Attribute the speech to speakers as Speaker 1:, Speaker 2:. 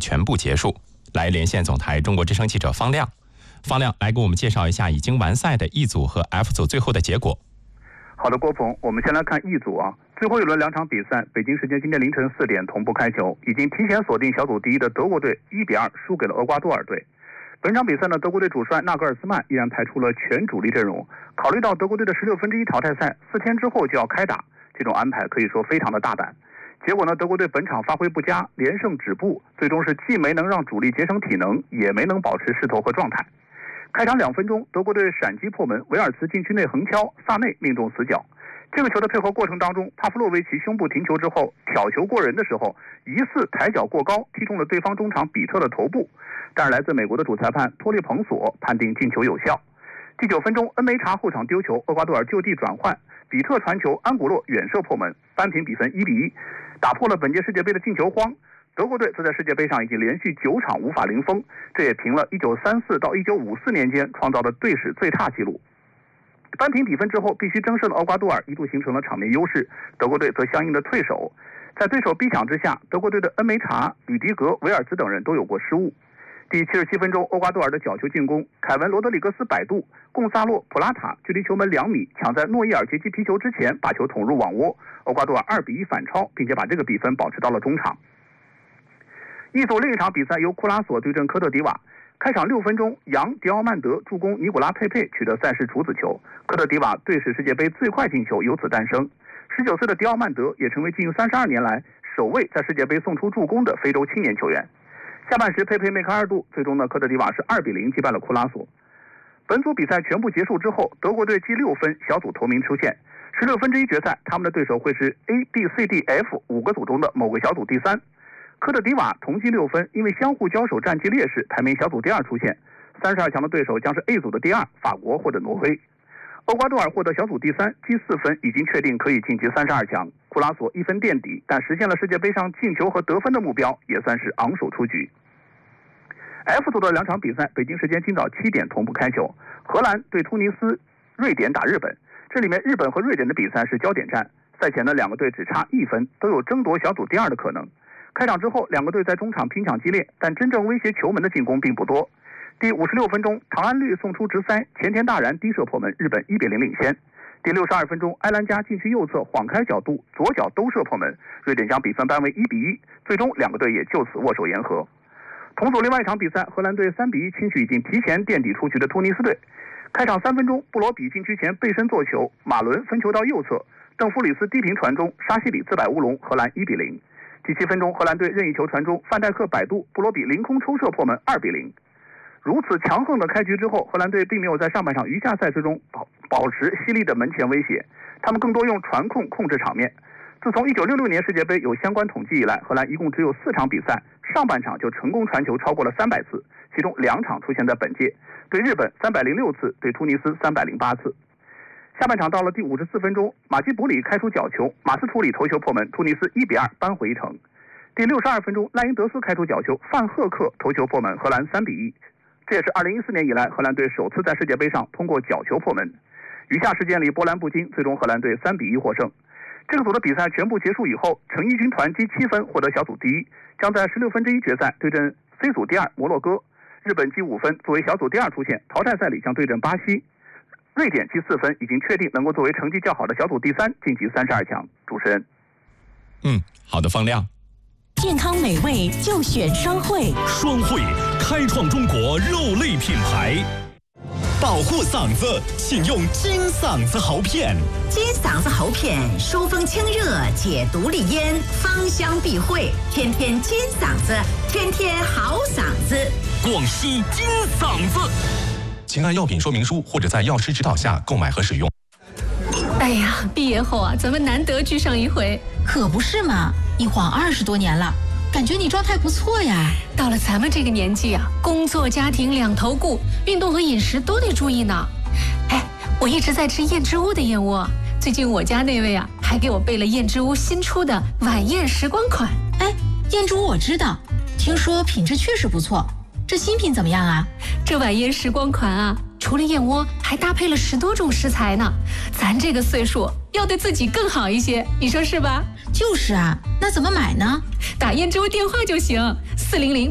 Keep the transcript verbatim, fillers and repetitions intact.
Speaker 1: 全部结束。来连线总台中国之声记者方亮。方亮来给我们介绍一下已经完赛的 E 组和 F 组最后的结果。
Speaker 2: 好的，郭鹏，我们先来看 E 组啊，最后一轮两场比赛，北京时间今天凌晨四点同步开球，已经提前锁定小组第一的德国队一比二输给了厄瓜多尔队。本场比赛呢，德国队主帅纳格尔斯曼依然派出了全主力阵容。考虑到德国队的十六分之一淘汰赛四天之后就要开打，这种安排可以说非常的大胆。结果呢，德国队本场发挥不佳，连胜止步，最终是既没能让主力节省体能，也没能保持势头和状态。开场两分钟，德国队闪击破门，维尔茨禁区内横敲，萨内命中死角。这个球的配合过程当中，帕夫洛维奇胸部停球之后，挑球过人的时候，疑似抬脚过高，踢中了对方中场比特的头部。但是来自美国的主裁判托利彭索判定进球有效。第九分钟，恩梅查后场丢球，厄瓜多尔就地转换，比特传球，安古洛远射破门，扳平比分一比一，打破了本届世界杯的进球荒。德国队则在世界杯上已经连续九场无法零封，这也平了一九三四到一九五四年间创造的队史最差纪录。扳平比分之后，必须争胜的厄瓜多尔一度形成了场面优势，德国队则相应的退守。在对手逼抢之下，德国队的恩梅查、吕迪格、维尔茨等人都有过失误。第七十七分钟，厄瓜多尔的角球进攻，凯文·罗德里格斯摆渡，贡萨洛·普拉塔距离球门两米，抢在诺伊尔杰基皮球之前把球捅入网窝，厄瓜多尔二比一反超，并且把这个比分保持到了中场。E组另一场比赛由库拉索对阵科特迪瓦。开场六分钟，扬迪奥曼德助攻尼古拉佩佩取得赛事处子球，科特迪瓦队史世界杯最快进球由此诞生。十九岁的迪奥曼德也成为近三十二年来首位在世界杯送出助攻的非洲青年球员。下半时佩佩梅开二度，最终呢科特迪瓦是二比零击败了库拉索。本组比赛全部结束之后，德国队积六分，小组头名出现。十六分之一决赛，他们的对手会是 A、B、C、D、F 五个组中的某个小组第三。科特迪瓦同积六分，因为相互交手战绩劣势，排名小组第二出现。三十二强的对手将是 A 组的第二，法国或者挪威。厄瓜多尔获得小组第三，积四分，已经确定可以晋级三十二强。库拉索一分垫底，但实现了世界杯上进球和得分的目标，也算是昂首出局。F 组的两场比赛，北京时间今早七点同步开球。荷兰对突尼斯，瑞典打日本。这里面日本和瑞典的比赛是焦点战，赛前的两个队只差一分，都有争夺小组第二的可能。开场之后，两个队在中场拼抢激烈，但真正威胁球门的进攻并不多。第五十六分钟，唐安绿送出直塞，前田大然低射破门，日本一比零领先。第六十二分钟，埃兰加禁区右侧晃开角度，左脚兜射破门，瑞典将比分扳为一比一，最终两个队也就此握手言和。同组另外一场比赛，荷兰队三比一轻取已经提前垫底出局的突尼斯队。开场三分钟，布罗比禁区前背身做球，马伦分球到右侧，邓弗里斯低平传中，沙西里自摆乌龙，荷兰一比零。第七分钟，荷兰队任意球传中，范戴克摆渡，布罗比凌空抽射破门，二比零。如此强横的开局之后，荷兰队并没有在上半场余下赛事中保保持犀利的门前威胁，他们更多用传控控制场面。自从一九六六年世界杯有相关统计以来，荷兰一共只有四场比赛上半场就成功传球超过了三百次，其中两场出现在本届，对日本三百零六次，对突尼斯三百零八次。下半场到了第五十四分钟，马基卜里开出角球，马斯图里头球破门，突尼斯一比二扳回一城。第六十二分钟，赖因德斯开出角球，范赫克头球破门，荷兰三比一。这也是二零一四年以来荷兰队首次在世界杯上通过角球破门。余下时间里波澜不惊，最终荷兰队三比一获胜。这个组的比赛全部结束以后，成衣军团积七分获得小组第一，将在十六分之一决赛对阵 C 组第二摩洛哥。日本积五分，作为小组第二出现，淘汰赛里将对阵巴西。瑞典积四分，已经确定能够作为成绩较好的小组第三晋级三十二强。主持人，
Speaker 1: 嗯，好的，方亮。
Speaker 3: 健康美味就选双汇，
Speaker 4: 双汇开创中国肉类品牌。保护嗓子，请用金嗓子喉片。
Speaker 3: 金嗓子喉片疏风清热，解毒利咽，芳香避秽，天天金嗓子，天天好嗓子。
Speaker 4: 广西金嗓子。
Speaker 5: 请按药品说明书或者在药师指导下购买和使用。
Speaker 6: 哎呀，毕业后啊，咱们难得聚上一回。
Speaker 7: 可不是嘛，一晃二十多年了，感觉你状态不错呀。
Speaker 6: 到了咱们这个年纪啊，工作家庭两头顾，运动和饮食都得注意呢。哎，我一直在吃燕之屋的燕窝，最近我家那位啊，还给我备了燕之屋新出的晚宴时光款。
Speaker 7: 哎，燕之屋我知道，听说品质确实不错。这新品怎么样啊？
Speaker 6: 这晚宴时光款啊，除了燕窝，还搭配了十多种食材呢。咱这个岁数要对自己更好一些，你说是吧？
Speaker 7: 就是啊，那怎么买呢？
Speaker 6: 打燕之屋电话就行，四零零